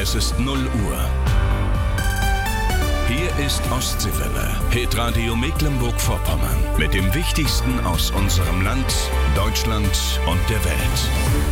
Es ist 0 Uhr. Hier ist Ostseewelle, Hitradio Mecklenburg-Vorpommern. Mit dem Wichtigsten aus unserem Land, Deutschland und der Welt.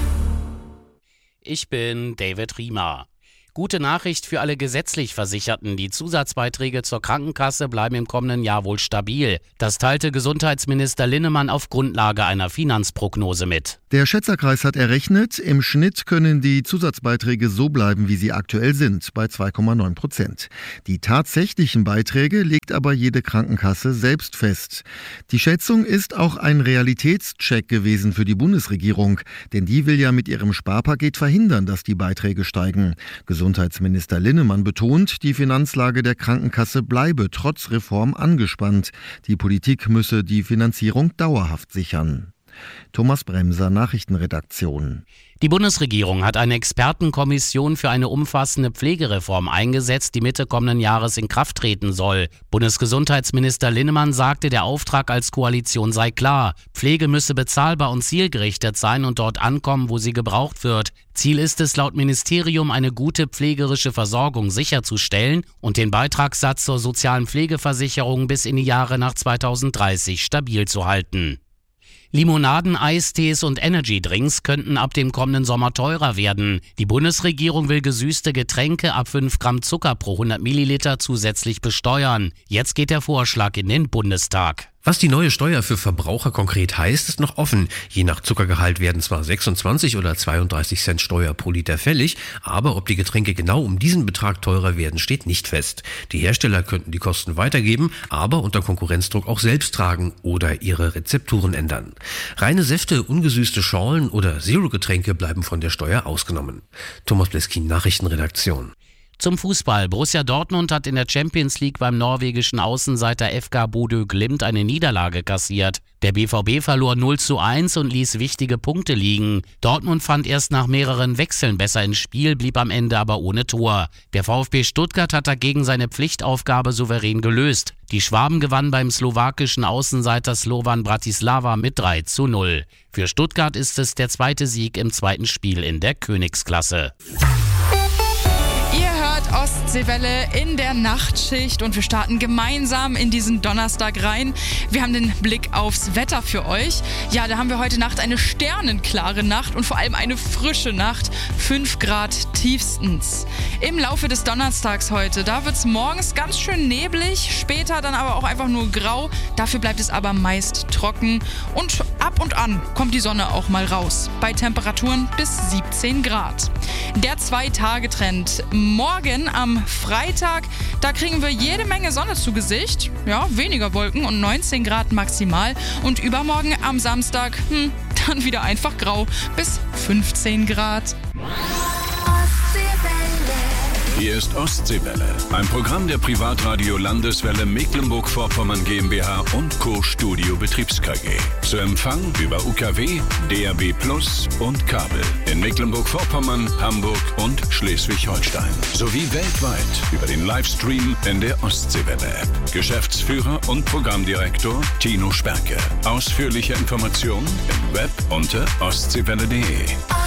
Ich bin David Riemer. Gute Nachricht für alle gesetzlich Versicherten. Die Zusatzbeiträge zur Krankenkasse bleiben im kommenden Jahr wohl stabil. Das teilte Gesundheitsminister Linnemann auf Grundlage einer Finanzprognose mit. Der Schätzerkreis hat errechnet, im Schnitt können die Zusatzbeiträge so bleiben, wie sie aktuell sind, bei 2,9%. Die tatsächlichen Beiträge legt aber jede Krankenkasse selbst fest. Die Schätzung ist auch ein Realitätscheck gewesen für die Bundesregierung, denn die will ja mit ihrem Sparpaket verhindern, dass die Beiträge steigen. Gesundheitsminister Linnemann betont, die Finanzlage der Krankenkasse bleibe trotz Reform angespannt. Die Politik müsse die Finanzierung dauerhaft sichern. Thomas Bremser, Nachrichtenredaktion. Die Bundesregierung hat eine Expertenkommission für eine umfassende Pflegereform eingesetzt, die Mitte kommenden Jahres in Kraft treten soll. Bundesgesundheitsminister Linnemann sagte, der Auftrag als Koalition sei klar. Pflege müsse bezahlbar und zielgerichtet sein und dort ankommen, wo sie gebraucht wird. Ziel ist es laut Ministerium, eine gute pflegerische Versorgung sicherzustellen und den Beitragssatz zur sozialen Pflegeversicherung bis in die Jahre nach 2030 stabil zu halten. Limonaden, Eistees und Energydrinks könnten ab dem kommenden Sommer teurer werden. Die Bundesregierung will gesüßte Getränke ab 5 Gramm Zucker pro 100 Milliliter zusätzlich besteuern. Jetzt geht der Vorschlag in den Bundestag. Was die neue Steuer für Verbraucher konkret heißt, ist noch offen. Je nach Zuckergehalt werden zwar 26 oder 32 Cent Steuer pro Liter fällig, aber ob die Getränke genau um diesen Betrag teurer werden, steht nicht fest. Die Hersteller könnten die Kosten weitergeben, aber unter Konkurrenzdruck auch selbst tragen oder ihre Rezepturen ändern. Reine Säfte, ungesüßte Schorlen oder Zero-Getränke bleiben von der Steuer ausgenommen. Thomas Bleskin, Nachrichtenredaktion. Zum Fußball. Borussia Dortmund hat in der Champions League beim norwegischen Außenseiter FK Bodø Glimt eine Niederlage kassiert. Der BVB verlor 0:1 und ließ wichtige Punkte liegen. Dortmund fand erst nach mehreren Wechseln besser ins Spiel, blieb am Ende aber ohne Tor. Der VfB Stuttgart hat dagegen seine Pflichtaufgabe souverän gelöst. Die Schwaben gewannen beim slowakischen Außenseiter Slovan Bratislava mit 3:0. Für Stuttgart ist es der zweite Sieg im zweiten Spiel in der Königsklasse. Ostseewelle in der Nachtschicht und wir starten gemeinsam in diesen Donnerstag rein. Wir haben den Blick aufs Wetter für euch. Ja, da haben wir heute Nacht eine sternenklare Nacht und vor allem eine frische Nacht. 5 Grad tiefstens. Im Laufe des Donnerstags heute, da wird es morgens ganz schön neblig, später dann aber auch einfach nur grau. Dafür bleibt es aber meist trocken und ab und an kommt die Sonne auch mal raus. Bei Temperaturen bis 17 Grad. Der 2-Tage-Trend. Morgen am Freitag, da kriegen wir jede Menge Sonne zu Gesicht. Ja, weniger Wolken und 19 Grad maximal. Und übermorgen am Samstag, dann wieder einfach grau bis 15 Grad. Hier ist Ostseewelle, ein Programm der Privatradio Landeswelle Mecklenburg-Vorpommern GmbH und Co. Studio Betriebs KG. Zu Empfang über UKW, DAB+ und Kabel in Mecklenburg-Vorpommern, Hamburg und Schleswig-Holstein. Sowie weltweit über den Livestream in der Ostseewelle-App. Geschäftsführer und Programmdirektor Tino Sperke. Ausführliche Informationen im Web unter ostseewelle.de.